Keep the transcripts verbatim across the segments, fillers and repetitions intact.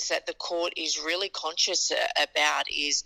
areas that the court is really conscious about is,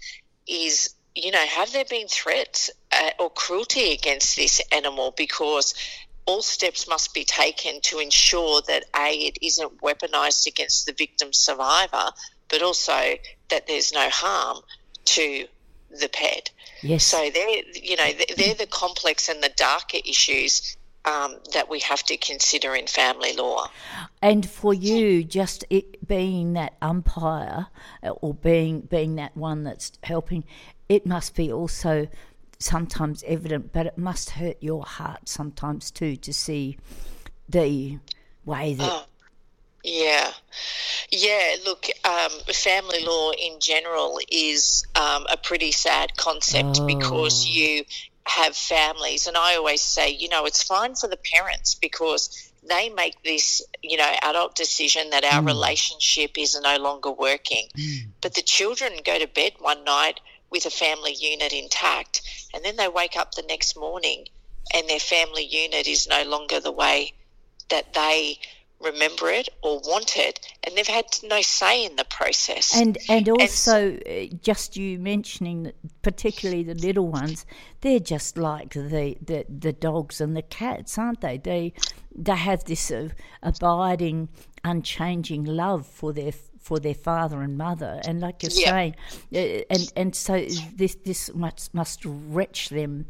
is you know, have there been threats uh, or cruelty against this animal? Because all steps must be taken to ensure that, A, it isn't weaponised against the victim survivor, but also that there's no harm to the pet. Yes. So they're, you know, they're the complex and the darker issues um, that we have to consider in family law. And for you, just it being that umpire or being being that one that's helping, it must be also sometimes evident, but it must hurt your heart sometimes too to see the way that... Oh. Yeah. Yeah, look, um, family law in general is um, a pretty sad concept Oh. because you have families, and I always say, you know, it's fine for the parents because they make this, you know, adult decision that our Mm. relationship is no longer working. Mm. But the children go to bed one night with a family unit intact, and then they wake up the next morning and their family unit is no longer the way that they remember it or want it, and they've had no say in the process. And and also, and, uh, just you mentioning that, particularly the little ones, they're just like the, the, the dogs and the cats, aren't they? They they have this uh, abiding, unchanging love for their for their father and mother, and like you're yeah. saying, uh, and and so this this must must wrench them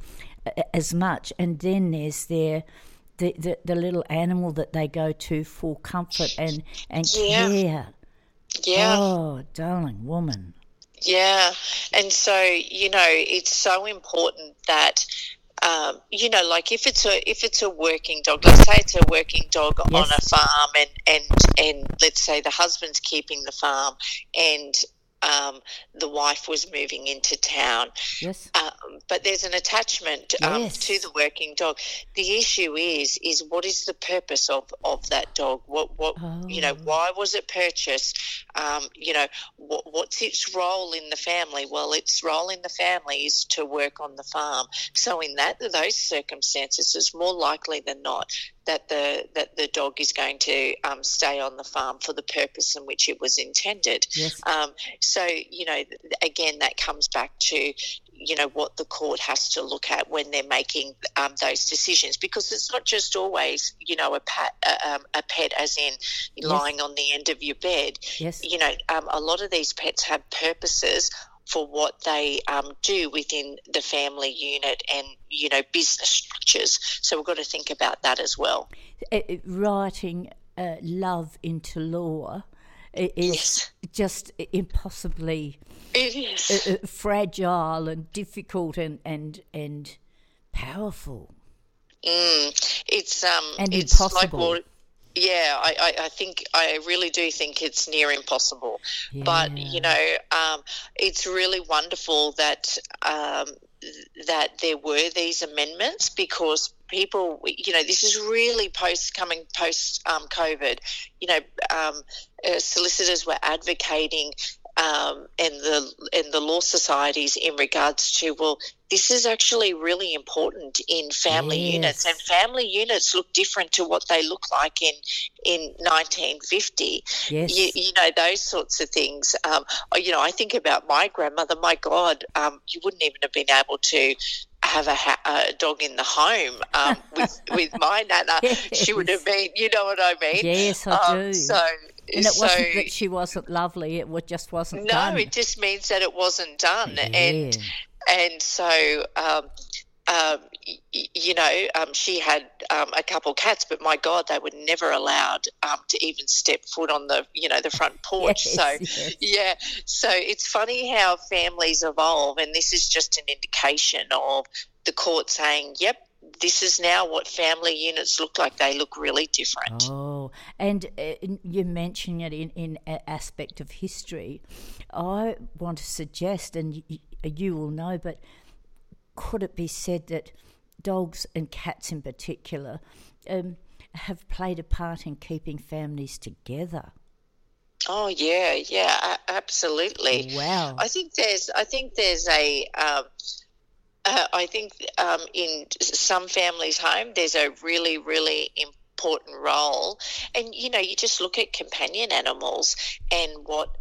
as much. And then there's their The, the the little animal that they go to for comfort and, and yeah. care. Yeah. Oh, darling woman. Yeah. And so, you know, it's so important that, um, you know, like if it's a if it's a working dog, let's say it's a working dog Yes. on a farm and, and, and let's say the husband's keeping the farm and um, the wife was moving into town. Yes. Um, but there's an attachment um, Yes. to the working dog. The issue is is what is the purpose of, of that dog? What what Oh. you know? Why was it purchased? Um, you know, what, what's its role in the family? Well, its role in the family is to work on the farm. So in that those circumstances, it's more likely than not that the that the dog is going to um, stay on the farm for the purpose in which it was intended. Yes. Um, so, you know, again, that comes back to, you know, what the court has to look at when they're making um, those decisions, because it's not just always, you know, a pet, uh, um, a pet as in lying Yes. on the end of your bed. Yes. You know, um, a lot of these pets have purposes for what they um, do within the family unit and, you know, business structures. So we've got to think about that as well. Uh, writing uh, love into law is Yes. just impossibly It is. uh, uh, fragile and difficult and, and, and powerful. Mm, it's um, And it's impossible. like water. Yeah, I, I, I think I really do think it's near impossible. Yeah. But you know, um, it's really wonderful that um, that there were these amendments, because people, you know, this is really post coming post um, COVID. You know, um, uh, solicitors were advocating. Um, and the and the law societies in regards to, well, this is actually really important in family Yes. units, and family units look different to what they look like in in nineteen fifty. Yes. You, you know, those sorts of things. Um, you know, I think about my grandmother. My God, um, you wouldn't even have been able to have a, ha- a dog in the home um, with with my nana. Yes. She would have been, you know what I mean? Yes, I um, do. So. And it so, wasn't that she wasn't lovely, it wa- just wasn't no, done. it just means that it wasn't done. Yeah. And and so, um, um, y- you know, um, she had um, a couple cats, but my God, they were never allowed um, to even step foot on the, you know, the front porch. Yes, so, yes. yeah. So it's funny how families evolve, and this is just an indication of the court saying, yep, this is now what family units look like. They look really different. Oh, and uh, you mentioning it in, in a aspect of history. I want to suggest, and you, you will know, but could it be said that dogs and cats in particular um, have played a part in keeping families together? Oh yeah, yeah, a- absolutely. Wow. I think there's, I think there's a, um, uh, I think um, in some families' home there's a really, really important role, and you know, you just look at companion animals and what